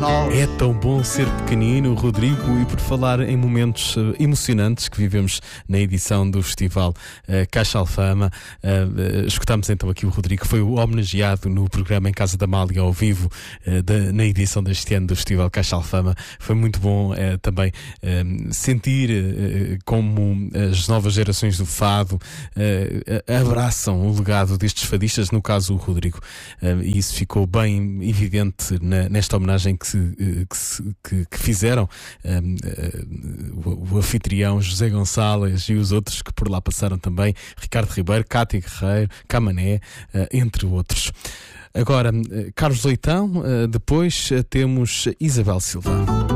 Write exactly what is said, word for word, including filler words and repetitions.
nós. É tão bom ser pequenino, Rodrigo, e por falar em momentos uh, emocionantes que vivemos na edição do Festival uh, Caixa Alfama, uh, uh, escutámos então aqui o Rodrigo, que foi o homenageado no programa Em Casa da Amália ao vivo uh, da, na edição deste ano do Festival Caixa Alfama. Foi muito bom uh, também uh, sentir uh, como as novas gerações do fado uh, abraçam o legado destes fadistas, no caso o Rodrigo, uh, e isso ficou bem evidente na, nesta homenagem que, se, que, se, que, que fizeram um, uh, o, o anfitrião José Gonçalves e os outros que por lá passaram também, Ricardo Ribeiro, Cátia Guerreiro, Camané, uh, entre outros. Agora, uh, Carlos Leitão, uh, depois uh, temos Isabel Silva.